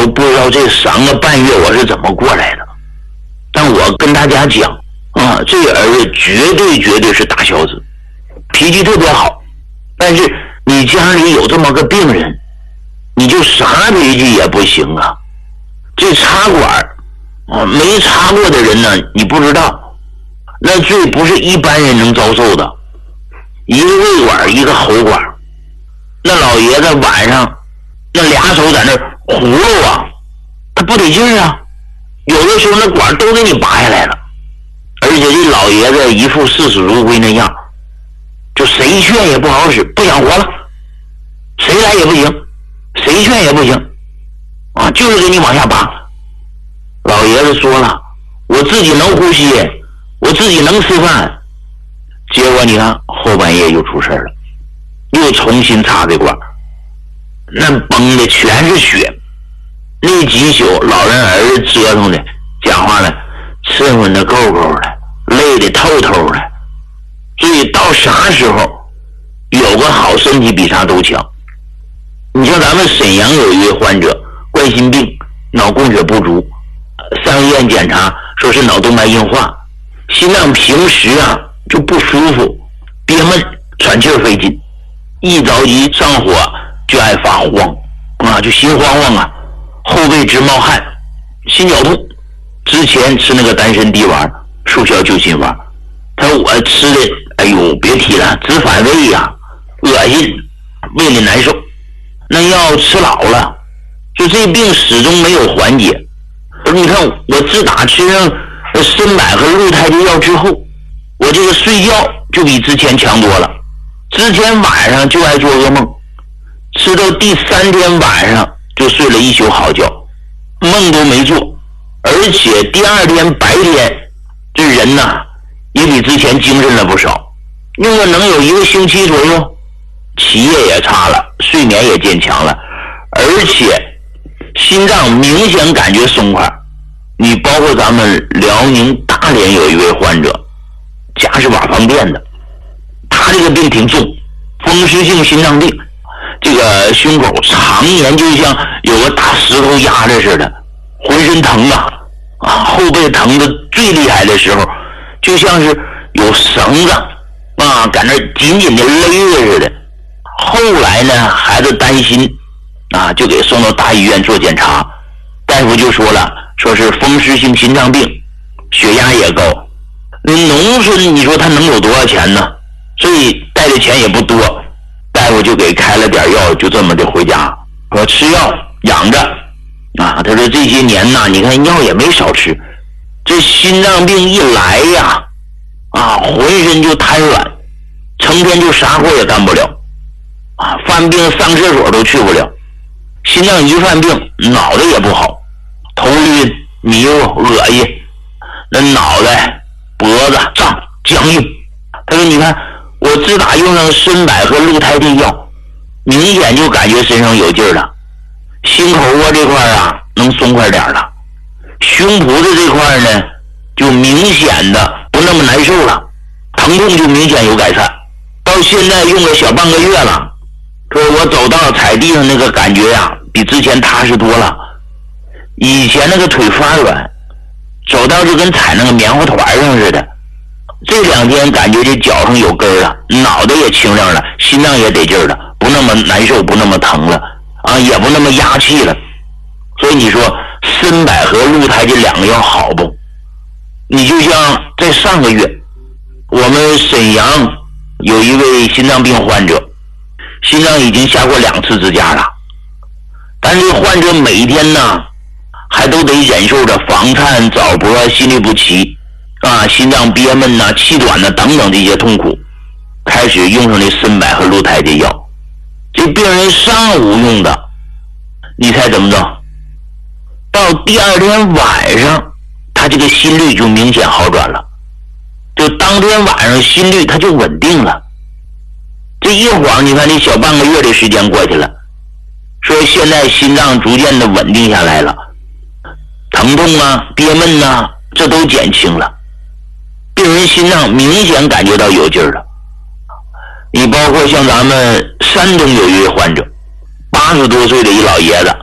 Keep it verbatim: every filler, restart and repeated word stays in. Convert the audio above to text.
都不知道这三个半月我是怎么过来的。但我跟大家讲啊，这个儿子绝对绝对是大孝子，脾气特别好。但是你家里有这么个病人，你就啥脾气也不行啊。这插管啊，没插过的人呢，你不知道，那罪不是一般人能遭受的。一个胃管，一个喉管，那老爷子晚上那俩手在那葫芦啊，他不得劲儿啊，有的时候那管都给你拔下来了。而且这老爷子一副视死如归那样，就谁劝也不好使，不想活了，谁来也不行，谁劝也不行啊，就是给你往下拔。老爷子说了，我自己能呼吸，我自己能吃饭。结果你看后半夜又出事了，又重新插这管，那崩的全是血。那几宿老人儿子折腾的，讲话了吃混的够够的，累的透透的。所以到啥时候有个好身体比啥都强。你像咱们沈阳有一位患者，冠心病，脑供血不足，上医院检查说是脑动脉硬化，心脏平时啊就不舒服，憋闷，喘气费劲，一着急上火就爱发慌啊，就心慌慌啊，后背直冒汗，心绞痛。之前吃那个丹参地丸，速效救心丸，他说我吃的，哎呦别提了，直反胃呀、啊，恶心，胃里难受，那药吃老了，就这病始终没有缓解。你看我自打吃上参柏和鹿胎的药之后，我这个睡觉就比之前强多了。之前晚上就爱做噩梦，吃到第三天晚上就睡了一宿好觉，梦都没做，而且第二天白天这人呐也比之前精神了不少，用了能有一个星期左右，起夜也差了，睡眠也渐强了，而且心脏明显感觉松快。你包括咱们辽宁大连有一位患者，家是瓦房店的，他这个病挺重，风湿性心脏病，这个胸口常年就像有个大石头压着似的，浑身疼啊，啊，后背疼的最厉害的时候，就像是有绳子啊，在那紧紧的勒着似的。后来呢，孩子担心啊，就给送到大医院做检查，大夫就说了，说是风湿性心脏病，血压也高。农村你说他能有多少钱呢？所以带的钱也不多，大夫就给开了点药，就这么的回家，说吃药养着啊。他说这些年呐，你看药也没少吃，这心脏病一来呀，啊，浑身就瘫软，成天就啥活也干不了啊，犯病上厕所都去不了。心脏一犯病，脑袋也不好，头晕迷糊恶心，那脑袋脖子胀僵硬。他说你看我自打用上参柏和鹿胎的药，明显就感觉身上有劲儿了，心口窝这块啊能松快点了，胸脯子这块呢就明显的不那么难受了，疼痛就明显有改善。到现在用了小半个月了，说我走到踩地上那个感觉呀、啊、比之前踏实多了。以前那个腿发软，走到就跟踩那个棉花团上似的，这两天感觉这脚上有根了，脑袋也清亮了，心脏也得劲儿了，不那么难受，不那么疼了啊，也不那么压气了。所以你说参柏和鹿胎这两个药好不？你就像在上个月我们沈阳有一位心脏病患者，心脏已经下过两次支架了，但是患者每一天呢还都得忍受着房颤、早搏、心律不齐啊、心脏憋闷呐、气短呐等等这些痛苦，开始用上了参柏和鹿胎的药。这病人上午用的，你猜怎么着？到第二天晚上，他这个心率就明显好转了，就当天晚上心率他就稳定了。这一晃，你看这小半个月的时间过去了，说现在心脏逐渐的稳定下来了，疼痛啊、憋闷啊，这都减轻了，病人心脏明显感觉到有劲儿了。你包括像咱们山东有一位患者，八十多岁的一老爷子，